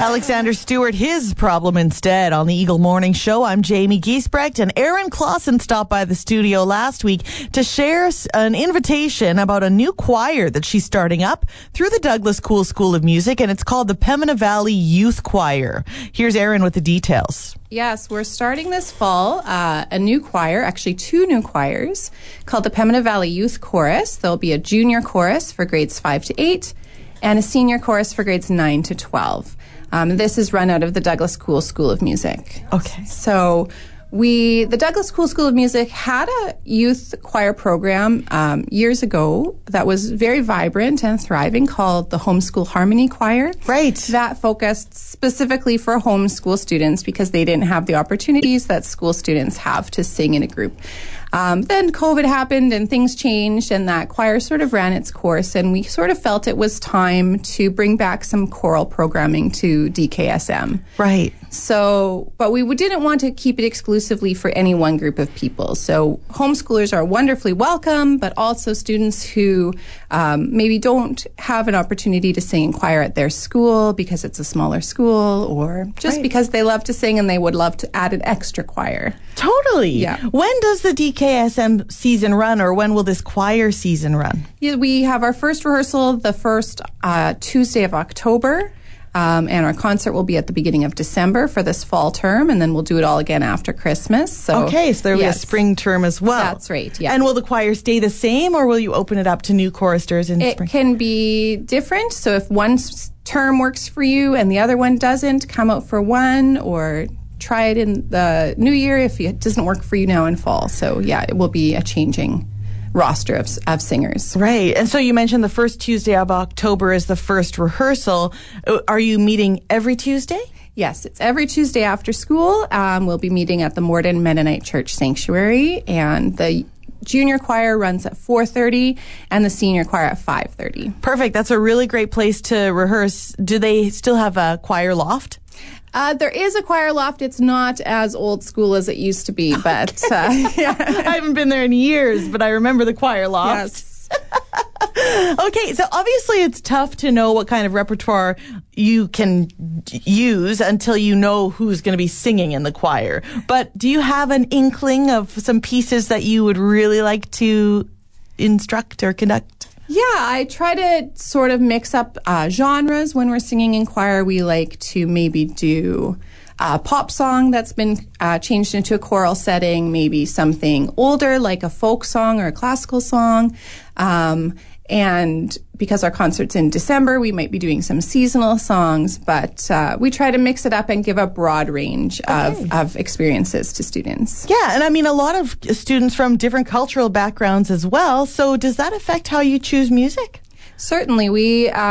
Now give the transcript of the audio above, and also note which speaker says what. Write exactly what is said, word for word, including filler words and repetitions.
Speaker 1: Alexander Stewart, his problem instead on the Eagle Morning Show. I'm Jamie Giesbrecht, and Erin Clausen stopped by the studio last week to share an invitation about a new choir that she's starting up through the Douglas Cool School of Music, and it's called the Pembina Valley Youth Choir. Here's Erin with the details.
Speaker 2: Yes, we're starting this fall uh, a new choir, actually two new choirs, called the Pembina Valley Youth Chorus. There'll be a junior chorus for grades five to eight and a senior chorus for grades nine to twelve. Um, this is run out of the Douglas Cool School of Music.
Speaker 1: Okay.
Speaker 2: So we, the Douglas Cool School of Music had a youth choir program um, years ago that was very vibrant and thriving called the Homeschool Harmony Choir.
Speaker 1: Right.
Speaker 2: That focused specifically for homeschool students because they didn't have the opportunities that school students have to sing in a group. Um, then COVID happened and things changed, and that choir sort of ran its course, and we sort of felt it was time to bring back some choral programming to D K S M.
Speaker 1: Right.
Speaker 2: So, but we didn't want to keep it exclusively for any one group of people. So homeschoolers are wonderfully welcome, but also students who um, maybe don't have an opportunity to sing in choir at their school because it's a smaller school, or just
Speaker 1: right.
Speaker 2: because they love to sing and they would love to add an extra choir.
Speaker 1: Totally.
Speaker 2: Yeah.
Speaker 1: When does the D K S M season run, or when will this choir season run?
Speaker 2: Yeah, we have our first rehearsal the first uh, Tuesday of October. Um, and our concert will be at the beginning of December for this fall term, and then we'll do it all again after Christmas. So,
Speaker 1: okay, so there'll
Speaker 2: yes.
Speaker 1: be a spring term as well.
Speaker 2: That's right, yeah.
Speaker 1: And will the choir stay the same, or will you open it up to new choristers in
Speaker 2: it
Speaker 1: spring?
Speaker 2: It can be different. So if one s- term works for you and the other one doesn't, come out for one, or try it in the new year if it doesn't work for you now in fall. So yeah, it will be a changing roster of, of singers.
Speaker 1: Right. And so you mentioned the first Tuesday of October is the first rehearsal. Are you meeting every Tuesday?
Speaker 2: Yes, it's every Tuesday after school. Um, we'll be meeting at the Morden Mennonite Church Sanctuary, and the junior choir runs at four thirty and the senior choir at five thirty.
Speaker 1: Perfect. That's a really great place to rehearse. Do they still have a choir loft?
Speaker 2: Uh, there is a choir loft. It's not as old school as it used to be, but uh, yeah.
Speaker 1: I haven't been there in years, but I remember the choir loft.
Speaker 2: Yes.
Speaker 1: Okay, so obviously it's tough to know what kind of repertoire you can use until you know who's going to be singing in the choir. But do you have an inkling of some pieces that you would really like to instruct or conduct?
Speaker 2: Yeah, I try to sort of mix up uh, genres. When we're singing in choir, we like to maybe do a pop song that's been uh, changed into a choral setting, maybe something older like a folk song or a classical song. Um, and because our concert's in December, we might be doing some seasonal songs, but uh, we try to mix it up and give a broad range
Speaker 1: okay.
Speaker 2: of, of experiences to students.
Speaker 1: Yeah, and I mean, a lot of students from different cultural backgrounds as well. So does that affect how you choose music?
Speaker 2: Certainly. We... Uh,